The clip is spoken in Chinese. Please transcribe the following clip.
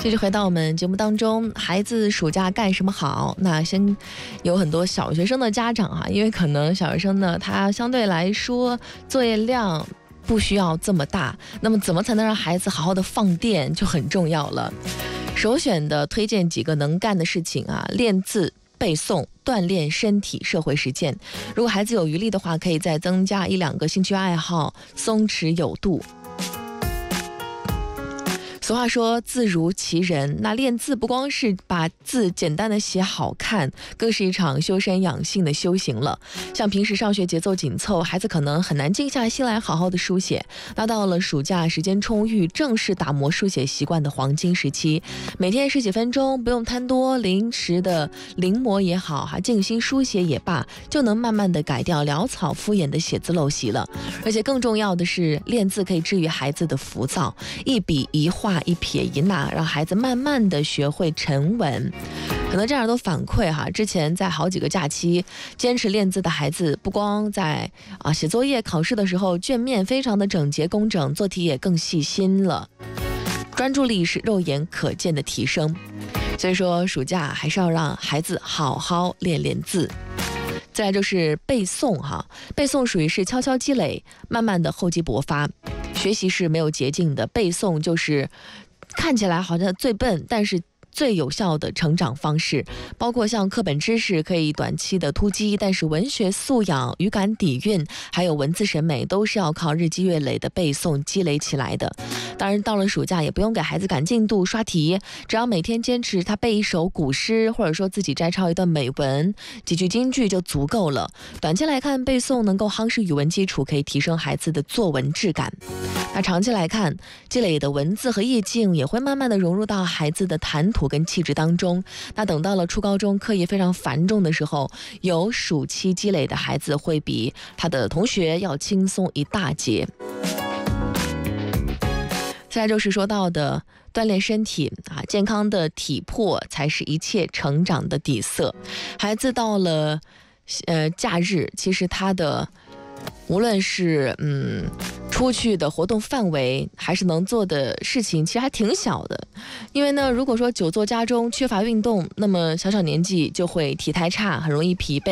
继续回到我们节目当中，孩子暑假干什么好？那先有很多小学生的家长哈，因为可能小学生呢，他相对来说作业量不需要这么大，那么怎么才能让孩子好好的放电就很重要了。首选的推荐几个能干的事情啊，练字、背诵、锻炼身体、社会实践。如果孩子有余力的话，可以再增加1-2个兴趣爱好，松弛有度。俗话说字如其人，那练字不光是把字简单的写好看，更是一场修身养性的修行了。像平时上学节奏紧凑，孩子可能很难静下心来好好的书写，那到了暑假时间充裕，正是打磨书写习惯的黄金时期。每天10几分钟，不用贪多临时的临摹也好，静心书写也罢，就能慢慢的改掉潦草敷衍的写字陋习了。而且更重要的是，练字可以治愈孩子的浮躁，一笔一画一撇一捺，让孩子慢慢的学会沉稳。很多家长都反馈之前在好几个假期坚持练字的孩子，不光在写作业考试的时候卷面非常的整洁工整，做题也更细心了，专注力是肉眼可见的提升。所以说暑假还是要让孩子好好练练字。再来就是背诵背诵属于是悄悄积累，慢慢的厚积薄发。学习是没有捷径的，背诵就是看起来好像最笨，但是最有效的成长方式。包括像课本知识可以短期的突击，但是文学素养、语感底蕴还有文字审美都是要靠日积月累的背诵积累起来的。当然到了暑假也不用给孩子赶进度刷题，只要每天坚持他背一首古诗，或者说自己摘抄一段美文，几句金句就足够了。短期来看，背诵能够夯实语文基础，可以提升孩子的作文质感。那长期来看，积累的文字和意境也会慢慢的融入到孩子的谈吐跟气质当中。那等到了初高中课业非常繁重的时候，有暑期积累的孩子会比他的同学要轻松一大截。再来就是说到的锻炼身体健康的体魄才是一切成长的底色。孩子到了假日，其实他的无论是出去的活动范围还是能做的事情其实还挺小的。因为呢，如果说久坐家中缺乏运动，那么小小年纪就会体态差，很容易疲惫。